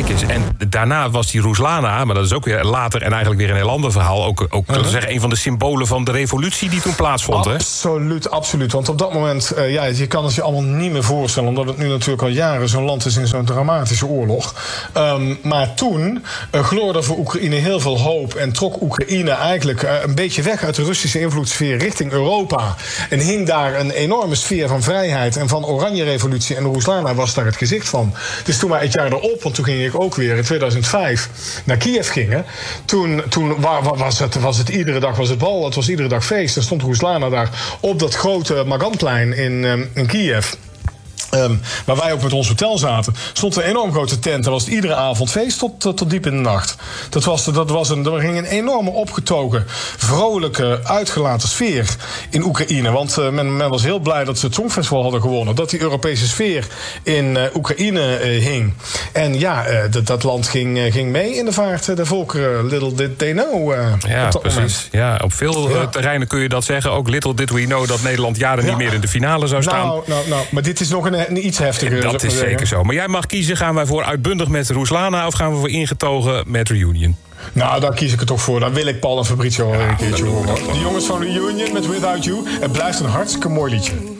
belangrijk is. En daarna was die Ruslana, maar dat is ook weer later en eigenlijk weer een heel ander verhaal. Ook zeggen, een van de symbolen van de revolutie die toen plaatsvond. Absoluut, absoluut. Want op dat moment, je kan het je allemaal niet meer voorstellen, omdat het nu natuurlijk al jaren zo'n land is in zo'n dramatische oorlog. Maar toen gloorde voor Oekraïne heel veel hoop en trok Oekraïne eigenlijk een beetje weg uit de Russische invloedssfeer richting Europa. En hing daar een enorme sfeer van vrijheid en van oranje revolutie. En Ruslana was daar het gezicht van. Dus toen wij het jaar erop, want toen ging ik ook weer in 2005 naar Kiev gingen. Toen was het iedere dag was het bal, het was iedere dag feest. En stond Ruslana daar op dat grote Maganplein in Kiev. Waar wij ook met ons hotel zaten, stond een enorm grote tent. Er was het iedere avond feest tot diep in de nacht. Er ging een enorme opgetogen, vrolijke, uitgelaten sfeer in Oekraïne. Want men was heel blij dat ze het Songfestival hadden gewonnen. Dat die Europese sfeer in Oekraïne hing. En dat land ging mee in de vaart de volkeren. Little did they know. Ja, precies. Ja, op veel terreinen kun je dat zeggen. Ook little did we know dat Nederland jaren niet meer in de finale zou staan. Nou, maar dit is nog een iets heftiger. Dat is zeker zo. Maar jij mag kiezen, gaan wij voor uitbundig met Ruslana of gaan we voor ingetogen met Reunion? Nou, daar kies ik het toch voor. Dan wil ik Paul en Fabrizio een keertje horen. De jongens van Reunion met Without You. Het blijft een hartstikke mooi liedje.